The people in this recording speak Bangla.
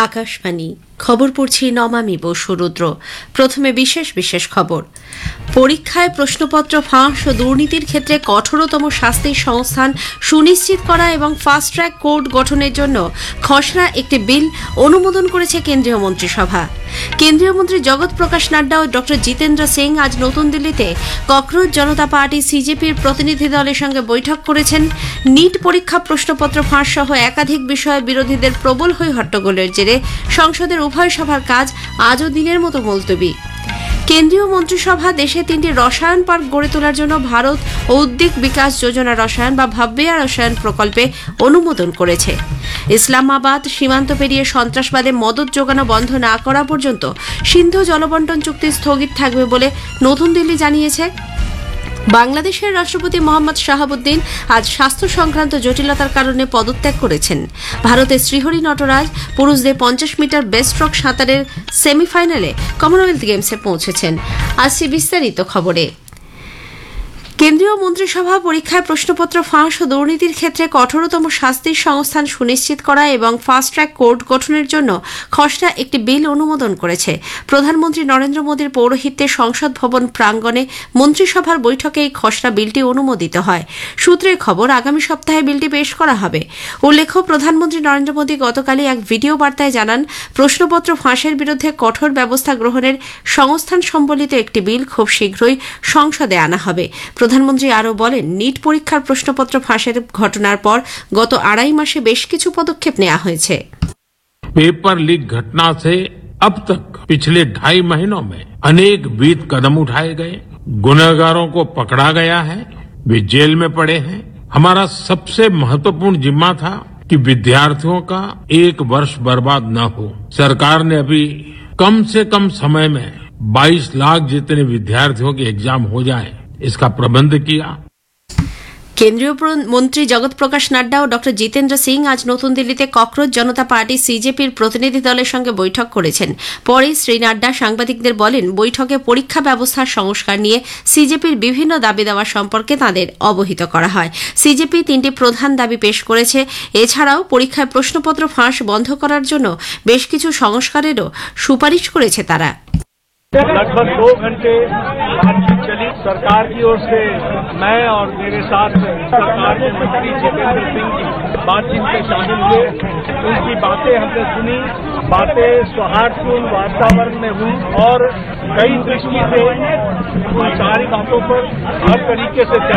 আকাশবাণী খবর পড়ছি নমামি বসুরুদ্র। প্রথমে বিশেষ খবর। পরীক্ষায় প্রশ্নপত্র ফাঁস ও দুর্নীতির ক্ষেত্রে কঠোরতম শাস্তির সংস্থান সুনিশ্চিত করা এবং ফাস্ট ট্র্যাক কোর্ট গঠনের জন্য খসড়া একটি বিল অনুমোদন করেছে কেন্দ্রীয় মন্ত্রিসভা। কেন্দ্রীয় মন্ত্রী জগৎ প্রকাশ নাড্ডা ও ড জিতেন্দ্র সিং আজ নতুন দিল্লিতে ককরোচ জনতা পার্টি সিজেপির প্রতিনিধি দলের সঙ্গে বৈঠক করেছেন। নিট পরীক্ষা প্রশ্নপত্র ফাঁস সহ একাধিক বিষয়ে বিরোধীদের প্রবল হট্টগোলের জেরে সংসদের উভয় সভার কাজ আজও দিনের মতো মুলতবি। কেন্দ্রীয় মন্ত্রিসভা দেশে 3টি রসায়ন পার্ক গড়ে তোলার জন্য ভারত ঔদ্যোগিক বিকাশ যোজনা রসায়ন বা ভাব্যা রসায়ন প্রকল্পে অনুমোদন করেছে। ইসলামাবাদ সীমান্ত পেরিয়ে সন্ত্রাসবাদে মদত যোগানো বন্ধ না করা পর্যন্ত সিন্ধু জলবন্টন চুক্তি স্থগিত থাকবে বলে নতুন দিল্লি জানিয়েছে। বাংলাদেশের রাষ্ট্রপতি মোহাম্মদ শাহাবুদ্দিন আজ স্বাস্থ্য সংক্রান্ত জটিলতার কারণে পদত্যাগ করেছেন। ভারতের শ্রীহরি নটরাজ পুরুষদের 50 মিটার বেস্টস্ট্রোক সাঁতারের সেমিফাইনালে কমনওয়েলথ গেমসে পৌঁছেছেন। আসছি বিস্তারিত খবরে। কেন্দ্রীয় মন্ত্রিসভা পরীক্ষায় প্রশ্নপত্র ফাঁস ও দুর্নীতির ক্ষেত্রে কঠোরতম শাস্তির সংস্থান সুনিশ্চিত করা এবং ফাস্ট ট্র্যাক কোর্ট গঠনের জন্য খসড়া একটি বিল অনুমোদন করেছে। প্রধানমন্ত্রী নরেন্দ্র মোদীর পৌরোহিত্যে সংসদ ভবন প্রাঙ্গণে মন্ত্রিসভার বৈঠকে এই খসড়া বিলটি অনুমোদিত হয়। সূত্রের খবর, আগামী সপ্তাহে বিলটি পেশ করা হবে। উল্লেখ্য, প্রধানমন্ত্রী নরেন্দ্র মোদী গতকালই এক ভিডিও বার্তায় জানান, প্রশ্নপত্র ফাঁসের বিরুদ্ধে কঠোর ব্যবস্থা গ্রহণের সংস্থান সম্বলিত একটি বিল খুব শীঘ্রই সংসদে আনা হবে। প্রধানমন্ত্রী আরও বলেন, নিট পরীক্ষার প্রশ্নপত্র ফাঁসের ঘটনার পর গত 2.5 মাসে বেশ কিছু পদক্ষেপ নেওয়া হয়েছে। पेपर लीक घटना से अब तक पिछले 2.5 महीनों में अनेक विध कदम उठाए गए, गुनहगारों को पकड़ा गया है, वे जेल में पड़े हैं। हमारा सबसे महत्वपूर्ण जिम्मा था कि विद्यार्थियों का 1 वर्ष बर्बाद न हो। सरकार ने अभी कम से कम समय में 22 लाख जितने विद्यार्थियों के एग्जाम हो जाए, इसका प्रबंध किया। কেন্দ্রীয় মন্ত্রী জগৎ প্রকাশ নাড্ডা ও ড জিতেন্দ্র সিং আজ নতুন দিল্লিতে ককরোচ জনতা পার্টি সিজেপির প্রতিনিধি দলের সঙ্গে বৈঠক করেছেন। পরে শ্রী নাড্ডা সাংবাদিকদের বলেন, বৈঠকে পরীক্ষা ব্যবস্থার সংস্কার নিয়ে সিজেপির বিভিন্ন দাবি দেওয়া সম্পর্কে তাঁদের অবহিত করা হয়। সিজেপি 3টি প্রধান দাবি পেশ করেছে। এছাড়াও পরীক্ষায় প্রশ্নপত্র ফাঁস বন্ধ করার জন্য বেশ কিছু সংস্কারেরও সুপারিশ করেছে তারা। लगभग 2 घंटे बातचीत चली। सरकार की ओर से मैं और मेरे साथ सरकार के मंत्री जितेंद्र सिंह जी बातचीत में शामिल हुए। उनकी बातें हमने सुनी। बातें सौहार्दपूर्ण वातावरण में हुई और कई दृष्टि से उन सारी बातों पर हर तरीके से